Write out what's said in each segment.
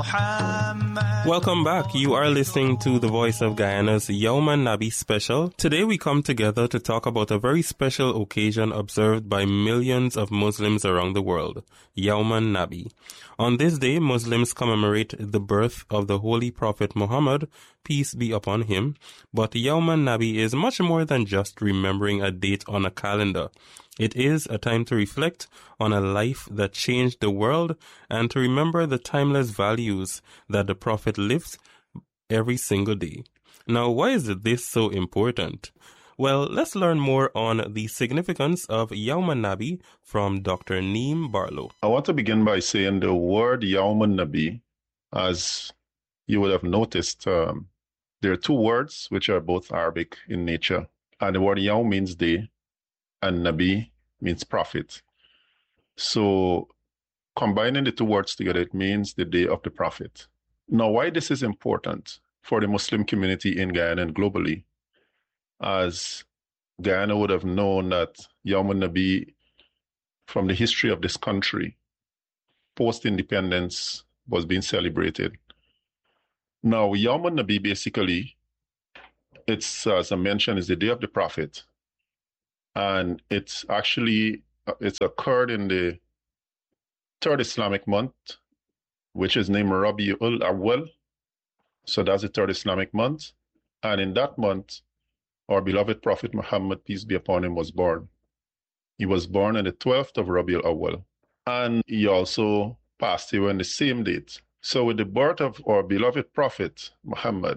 Welcome back. You are listening to the Voice of Guyana's Yawm an-Nabi special. Today we come together to talk about a very special occasion observed by millions of Muslims around the world, Yawm an-Nabi. On this day, Muslims commemorate the birth of the Holy Prophet Muhammad, peace be upon him. But Yawm an-Nabi is much more than just remembering a date on a calendar. It is a time to reflect on a life that changed the world and to remember the timeless values that the Prophet lived every single day. Now, why is this so important? Well, let's learn more on the significance of Yawm an-Nabi from Dr. Neem Barlow. I want to begin by saying the word Yawm an-Nabi, as you would have noticed, there are two words which are both Arabic in nature. And the word Yawm means day, and Nabi means prophet. So combining the two words together, it means the day of the prophet. Now, why this is important for the Muslim community in Guyana and globally, as Guyana would have known that Yawm an-Nabi, from the history of this country, post-independence, was being celebrated. Now, Yawm an-Nabi basically, it's, as I mentioned, is the day of the prophet. And it's occurred in the third Islamic month, which is named Rabiul Awwal. So that's the third Islamic month. And in that month, our beloved Prophet Muhammad, peace be upon him, was born. He was born on the 12th of Rabiul Awwal. And he also passed away on the same date. So with the birth of our beloved Prophet Muhammad,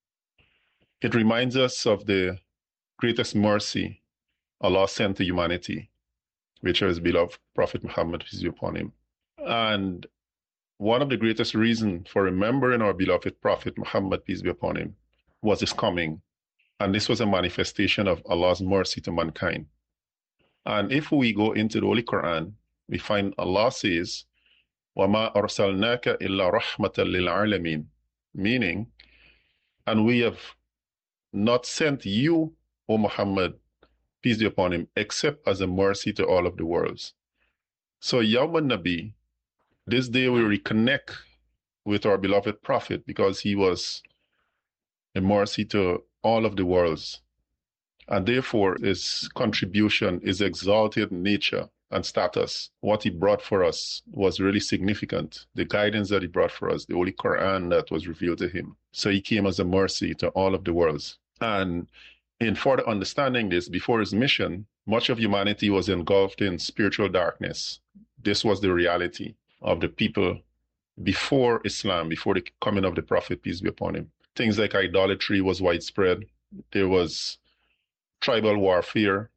it reminds us of the greatest mercy Allah sent to humanity, which is beloved Prophet Muhammad, peace be upon him. And one of the greatest reasons for remembering our beloved Prophet Muhammad, peace be upon him, was his coming. And this was a manifestation of Allah's mercy to mankind. And if we go into the Holy Quran, we find Allah says, وَمَا أَرْسَلْنَاكَ إِلَّا رَحْمَةً لِلْعَالَمِينَ, meaning, and we have not sent you, O Muhammad, peace be upon him, except as a mercy to all of the worlds. So Yawm an-Nabi, this day we reconnect with our beloved Prophet because he was a mercy to all of the worlds. And therefore his contribution, his exalted nature and status, what he brought for us was really significant. The guidance that he brought for us, the Holy Quran that was revealed to him. So he came as a mercy to all of the worlds. And in further understanding this, before his mission, much of humanity was engulfed in spiritual darkness. This was the reality of the people before Islam, before the coming of the Prophet, peace be upon him. Things like idolatry was widespread. There was tribal warfare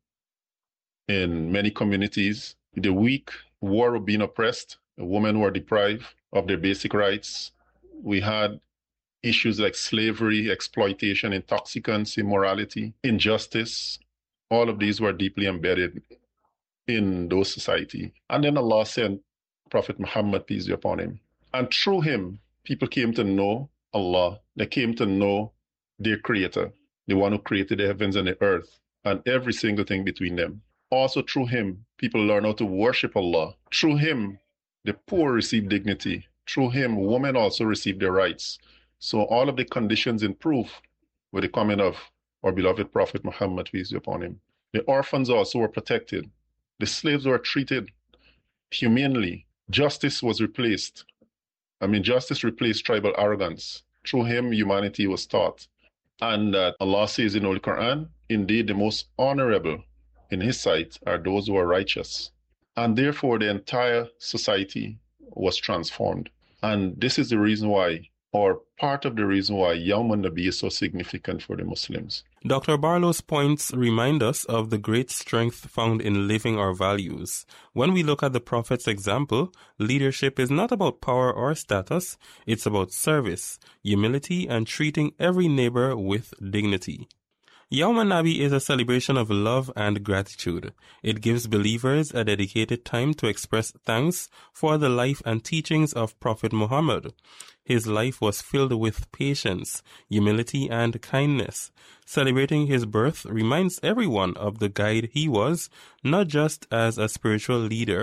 in many communities. The weak were being oppressed. The women were deprived of their basic rights. We had issues like slavery, exploitation, intoxicants, immorality, injustice. All of these were deeply embedded in those societies. And then Allah sent Prophet Muhammad, peace be upon him. And through him, people came to know Allah. They came to know their creator, the one who created the heavens and the earth, and every single thing between them. Also through him, people learn how to worship Allah. Through him, the poor receive dignity. Through him, women also receive their rights. So all of the conditions improve with the coming of our beloved Prophet Muhammad, peace be upon him. The orphans also were protected. The slaves were treated humanely. Justice was replaced. Justice replaced tribal arrogance. Through him, humanity was taught. And Allah says in the Holy Quran, indeed the most honorable in his sight are those who are righteous. And therefore the entire society was transformed. And this is the reason why, or part of the reason why Yawm an-Nabi is so significant for the Muslims. Dr. Barlow's points remind us of the great strength found in living our values. When we look at the Prophet's example, leadership is not about power or status, it's about service, humility, and treating every neighbor with dignity. Yawm an-Nabi is a celebration of love and gratitude. It gives believers a dedicated time to express thanks for the life and teachings of Prophet Muhammad. His life was filled with patience, humility, and kindness. Celebrating his birth reminds everyone of the guide he was, not just as a spiritual leader,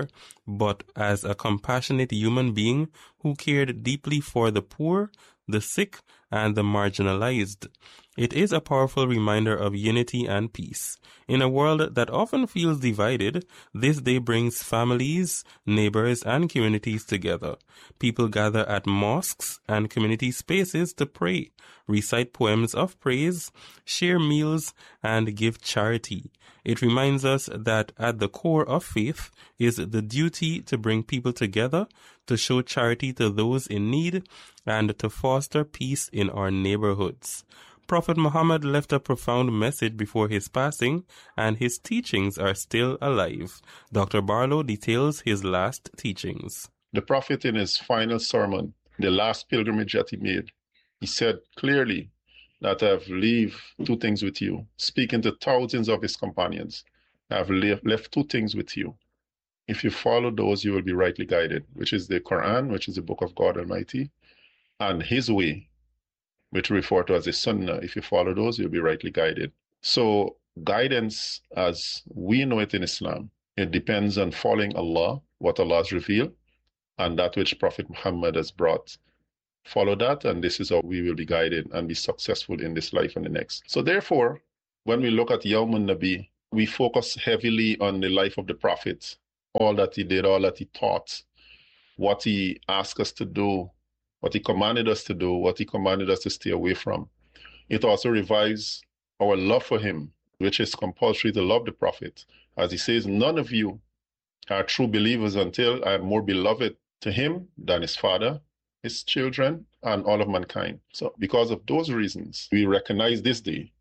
but as a compassionate human being who cared deeply for the poor, the sick, and the marginalized. It is a powerful reminder of unity and peace. In a world that often feels divided, this day brings families, neighbors, and communities together. People gather at mosques and community spaces to pray, recite poems of praise, share meals, and give charity. It reminds us that at the core of faith is the duty to bring people together, to show charity to those in need, and to foster peace in our neighborhoods. Prophet Muhammad left a profound message before his passing, and his teachings are still alive. Dr. Barlow details his last teachings. The Prophet, in his final sermon, the last pilgrimage that he made, he said clearly that I have leave two things with you. Speaking to thousands of his companions, I have left two things with you. If you follow those, you will be rightly guided, which is the Quran, which is the book of God Almighty, and his way, which we refer to as the Sunnah. If you follow those, you'll be rightly guided. So guidance, as we know it in Islam, it depends on following Allah, what Allah has revealed, and that which Prophet Muhammad has brought. Follow that, and this is how we will be guided and be successful in this life and the next. So therefore, when we look at Yawm al-Nabi, we focus heavily on the life of the Prophet, all that he did, all that he taught, what he asked us to do, what he commanded us to do, what he commanded us to stay away from. It also revives our love for him, which is compulsory to love the Prophet. As he says, none of you are true believers until I am more beloved to him than his father, his children, and all of mankind. So because of those reasons, we recognize this day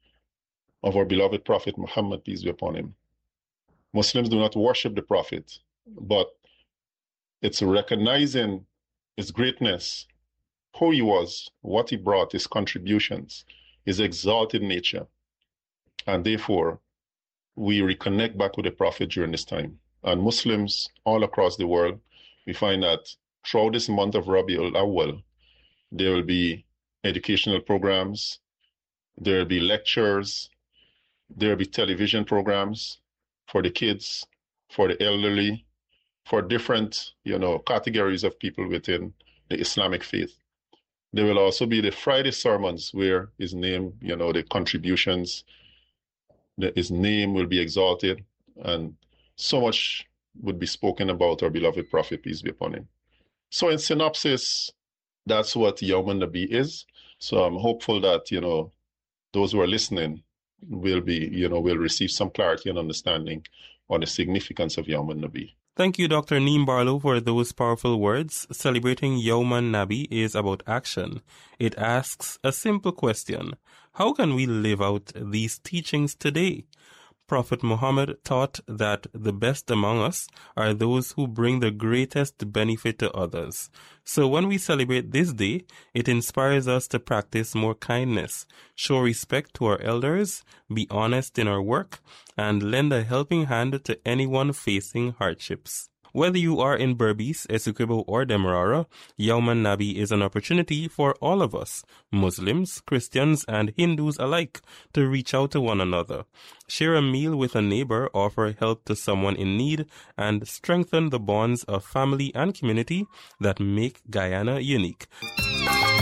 of our beloved Prophet Muhammad, peace be upon him. Muslims do not worship the Prophet, but it's recognizing his greatness, who he was, what he brought, his contributions, his exalted nature. And therefore, we reconnect back with the Prophet during this time. And Muslims all across the world, we find that throughout this month of Rabiul Awwal, there will be educational programs, there will be lectures, there will be television programs for the kids, for the elderly, for different, categories of people within the Islamic faith. There will also be the Friday sermons where his name, the contributions, his name will be exalted, and so much would be spoken about our beloved Prophet, peace be upon him. So in synopsis, that's what Yawm al-Nabi is. So I'm hopeful that, those who are listening will receive some clarity and understanding on the significance of Yawm al-Nabi. Thank you, Dr. Neem Barlow, for those powerful words. Celebrating Yawm al-Nabi is about action. It asks a simple question. How can we live out these teachings today? Prophet Muhammad taught that the best among us are those who bring the greatest benefit to others. So when we celebrate this day, it inspires us to practice more kindness, show respect to our elders, be honest in our work, and lend a helping hand to anyone facing hardships. Whether you are in Berbice, Essequibo, or Demerara, Yawm al-Nabi is an opportunity for all of us, Muslims, Christians, and Hindus alike, to reach out to one another, share a meal with a neighbor, offer help to someone in need, and strengthen the bonds of family and community that make Guyana unique.